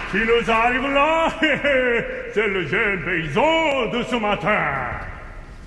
Qui nous arrive là, c'est le jeune paysan de ce matin.